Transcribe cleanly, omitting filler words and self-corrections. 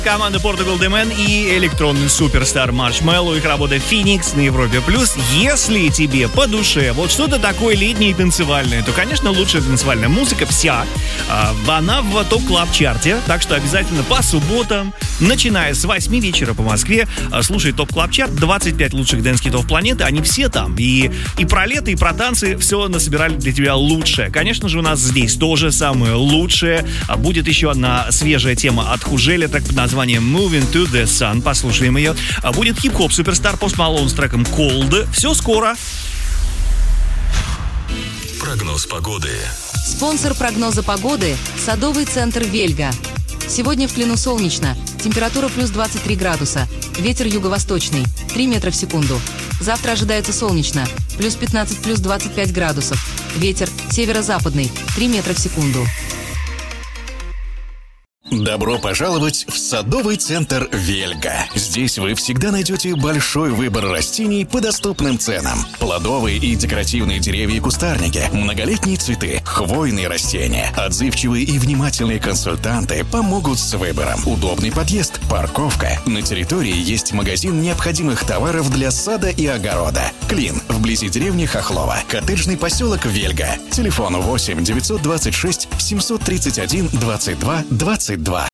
Команда Portugal The Man и электронный суперстар Marshmello, их работа Phoenix на Европе+. Если тебе по душе вот что-то такое летнее и танцевальное, то, конечно, лучшая танцевальная музыка вся, она в топ-клаб-чарте. Так что обязательно по субботам, начиная с 8 вечера по Москве, слушай топ-клаб-чарт, 25 лучших дэнс-хитов планеты, они все там. И про лето, и про танцы все насобирали для тебя лучшее. Конечно же, у нас здесь тоже самое лучшее. Будет еще одна свежая тема от Хужеля, так под названием Moving to the Sun. Послушаем ее. Будет хип-хоп суперстар Post Malone с треком Cold. Все скоро. Прогноз погоды. Спонсор прогноза погоды – садовый центр «Вельга». Сегодня в Клину солнечно. Температура плюс 23 градуса. Ветер юго-восточный. 3 метра в секунду. Завтра ожидается солнечно. Плюс 15, плюс 25 градусов. Ветер северо-западный. 3 метра в секунду. Добро пожаловать в садовый центр «Вельга». Здесь вы всегда найдете большой выбор растений по доступным ценам. Плодовые и декоративные деревья и кустарники, многолетние цветы, хвойные растения. Отзывчивые и внимательные консультанты помогут с выбором. Удобный подъезд, парковка. На территории есть магазин необходимых товаров для сада и огорода. Клин, вблизи деревни Хохлова. Коттеджный поселок «Вельга». Телефон 8 926 731 22 22.